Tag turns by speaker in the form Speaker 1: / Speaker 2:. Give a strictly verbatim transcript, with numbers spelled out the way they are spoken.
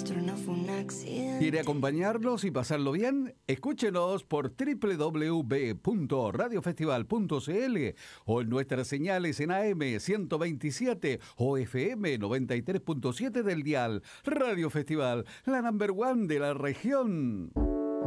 Speaker 1: nuestro no fue un accidente.
Speaker 2: ¿Quiere acompañarnos y pasarlo bien? Escúchenos por doble u doble u doble u punto radio festival punto c l o en nuestras señales en A M ciento veintisiete o F M noventa y tres punto siete del dial. Radio Festival, la number one de la región.